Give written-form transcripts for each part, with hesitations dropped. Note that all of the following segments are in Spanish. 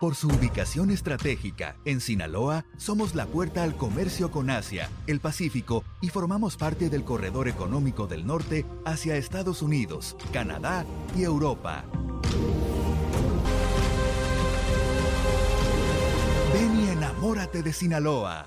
Por su ubicación estratégica, en Sinaloa, somos la puerta al comercio con Asia, el Pacífico y formamos parte del corredor económico del norte hacia Estados Unidos, Canadá y Europa. Ven y enamórate de Sinaloa.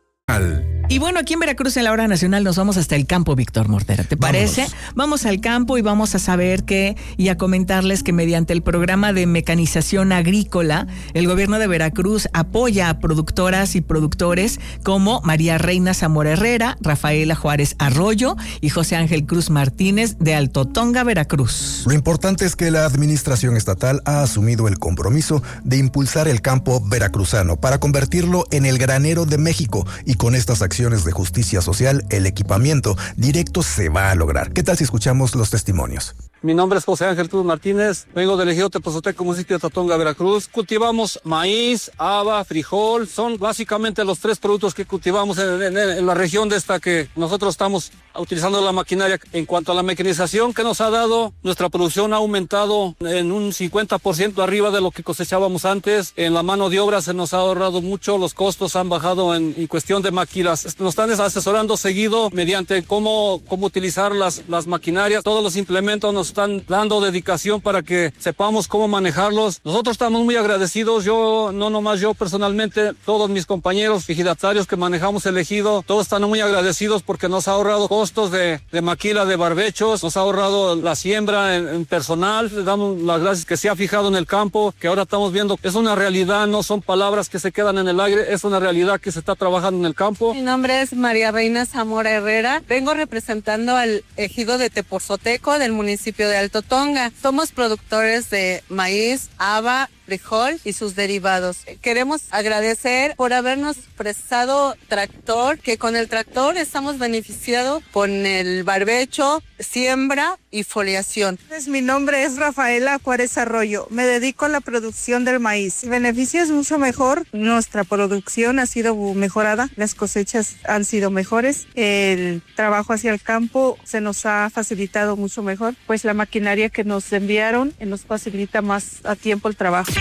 Y bueno, aquí en Veracruz, en la hora nacional, nos vamos hasta el campo, Víctor Mortera. ¿Te parece? Vamos al campo y vamos a saber y a comentarles que mediante el programa de mecanización agrícola, el gobierno de Veracruz apoya a productoras y productores como María Reina Zamora Herrera, Rafaela Juárez Arroyo y José Ángel Cruz Martínez de Altotonga, Veracruz. Lo importante es que la administración estatal ha asumido el compromiso de impulsar el campo veracruzano para convertirlo en el granero de México, y con estas acciones de justicia social, el equipamiento directo se va a lograr. ¿Qué tal si escuchamos los testimonios? Mi nombre es José Ángel Cruz Martínez, vengo del ejido Tepozoteco, municipio de Altotonga, Veracruz. Cultivamos maíz, haba, frijol, son básicamente los tres productos que cultivamos en la región de esta que nosotros estamos utilizando la maquinaria. En cuanto a la mecanización que nos ha dado, nuestra producción ha aumentado en un 50% arriba de lo que cosechábamos antes. En la mano de obra se nos ha ahorrado mucho, los costos han bajado en cuestión de máquinas. Nos están asesorando seguido mediante cómo utilizar las maquinarias, todos los implementos nos están dando dedicación para que sepamos cómo manejarlos. Nosotros estamos muy agradecidos, no nomás yo personalmente, todos mis compañeros ejidatarios que manejamos el ejido, todos están muy agradecidos porque nos ha ahorrado costos de maquila, de barbechos, nos ha ahorrado la siembra en personal. Le damos las gracias que se ha fijado en el campo, que ahora estamos viendo, es una realidad, no son palabras que se quedan en el aire, es una realidad que se está trabajando en el campo. Mi nombre es María Reina Zamora Herrera, vengo representando al ejido de Tepozoteco del municipio de Altotonga. Somos productores de maíz, haba, frijol y sus derivados. Queremos agradecer por habernos prestado tractor, que con el tractor estamos beneficiados con el barbecho, siembra y foliación. Mi nombre es Rafaela Juárez Arroyo. Me dedico a la producción del maíz. El beneficio es mucho mejor. Nuestra producción ha sido mejorada. Las cosechas han sido mejores. El trabajo hacia el campo se nos ha facilitado mucho mejor, pues la maquinaria que nos enviaron nos facilita más a tiempo el trabajo.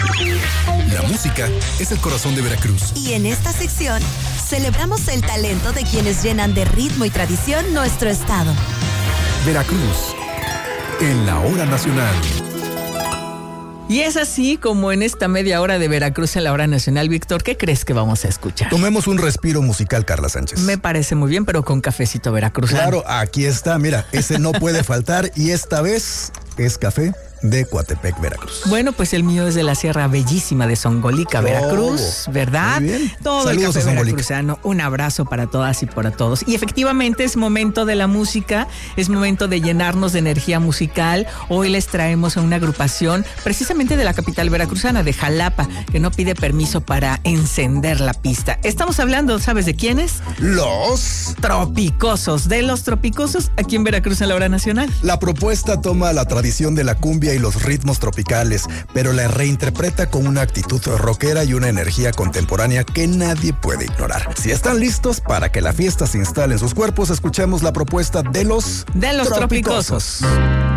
La música es el corazón de Veracruz. Y en esta sección celebramos el talento de quienes llenan de ritmo y tradición nuestro estado. Veracruz, en la hora nacional. Y es así como en esta media hora de Veracruz en la hora nacional, Víctor, ¿qué crees que vamos a escuchar? Tomemos un respiro musical, Carla Sánchez. Me parece muy bien, pero con cafecito veracruzano. Claro, aquí está, mira, ese no puede faltar y esta vez es café de Coatepec, Veracruz. Bueno, pues el mío es de la Sierra Bellísima de Songolica, Veracruz, ¿verdad? Muy bien. Todo Saludos el café a veracruzano. Un abrazo para todas y para todos. Y efectivamente es momento de la música, es momento de llenarnos de energía musical. Hoy les traemos a una agrupación precisamente de la capital veracruzana, de Jalapa, que no pide permiso para encender la pista. Estamos hablando, ¿sabes de quiénes? Los Tropicosos, de los Tropicosos aquí en Veracruz en la hora nacional. La propuesta toma la tradición de la cumbia y los ritmos tropicales, pero la reinterpreta con una actitud rockera y una energía contemporánea que nadie puede ignorar. Si están listos para que la fiesta se instale en sus cuerpos, escuchemos la propuesta de los Tropicosos.